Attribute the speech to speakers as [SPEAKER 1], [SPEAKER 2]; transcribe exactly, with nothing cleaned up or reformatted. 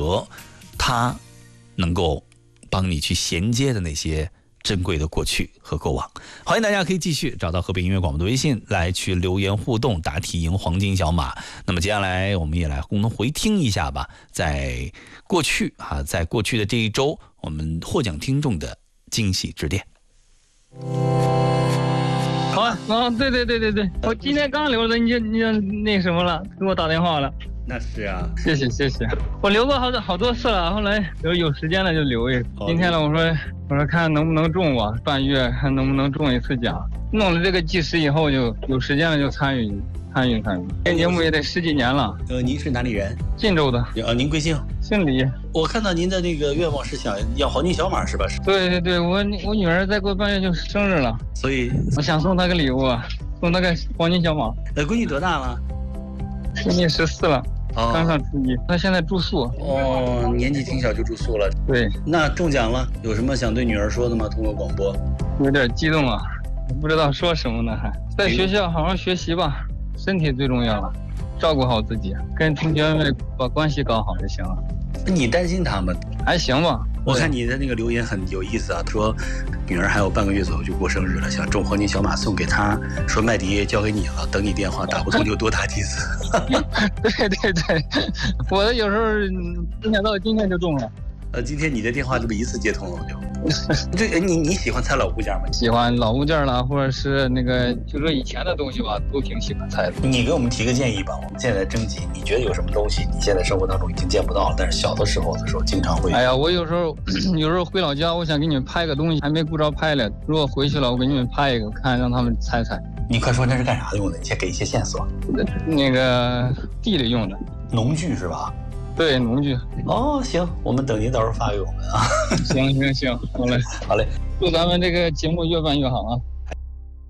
[SPEAKER 1] 择它能够帮你去衔接的那些珍贵的过去和过往。欢迎大家可以继续找到河北音乐广播的微信来去留言互动，答题赢黄金小马。那么接下来我们也来共同回听一下吧，在过去啊，在过去的这一周，我们获奖听众的惊喜致电。
[SPEAKER 2] 好啊，啊，对对对对对，我今天刚留的，你就你就那什么了，给我打电话了。
[SPEAKER 3] 那是啊，
[SPEAKER 2] 谢谢谢谢，我留过好多好多次了，后来有有时间了就留一个。今天了，我说我说看能不能中吧，半月看能不能中一次奖。弄了这个计时以后，就有时间了就参与参与参与。这节目也得十几年了。
[SPEAKER 3] 呃，您是哪里人？
[SPEAKER 2] 晋州的。
[SPEAKER 3] 呃，您贵姓？
[SPEAKER 2] 姓李。
[SPEAKER 3] 我看到您的那个愿望是想要黄金小马是吧？
[SPEAKER 2] 对对对，我我女儿再过半月就生日了，
[SPEAKER 3] 所以
[SPEAKER 2] 我想送她个礼物，送她个黄金小马。
[SPEAKER 3] 呃，闺女多大了？
[SPEAKER 2] 今年十四了。
[SPEAKER 3] 哦、
[SPEAKER 2] 刚上初一，他现在住宿。
[SPEAKER 3] 哦，年纪挺小就住宿了。
[SPEAKER 2] 对，
[SPEAKER 3] 那中奖了，有什么想对女儿说的吗？通过广播，
[SPEAKER 2] 有点激动啊，不知道说什么呢，还在学校好好学习吧，身体最重要了，照顾好自己，跟同学们把关系搞好就行了。
[SPEAKER 3] 你担心他们？
[SPEAKER 2] 还行吧。
[SPEAKER 3] 我看你的那个留言很有意思啊，说女儿还有半个月左右就过生日了，想中黄金小马送给她，说麦迪交给你了，等你电话，打不通就多打几次。
[SPEAKER 2] 对对对，我的有时候没想到今天就中了。
[SPEAKER 3] 呃，今天你的电话就被一次接通了，我就。这你你喜欢猜老物件吗？
[SPEAKER 2] 喜欢老物件啦，或者是那个就说以前的东西吧，都挺喜欢猜的。
[SPEAKER 3] 你给我们提个建议吧，我们现在征集，你觉得有什么东西你现在生活当中已经见不到了，但是小的时候的时候经常会。
[SPEAKER 2] 哎呀，我有时候有时候回老家，我想给你们拍个东西，还没顾着拍了。如果回去了，我给你们拍一个，看让他们猜猜。
[SPEAKER 3] 你快说那是干啥用的？你先给一些线索。
[SPEAKER 2] 那个地里用的
[SPEAKER 3] 农具是吧？
[SPEAKER 2] 对，农具。
[SPEAKER 3] 哦，行，我们等您到时候发给我们啊。
[SPEAKER 2] 行行行，好嘞，
[SPEAKER 3] 好嘞，
[SPEAKER 2] 祝咱们这个节目越办越好啊。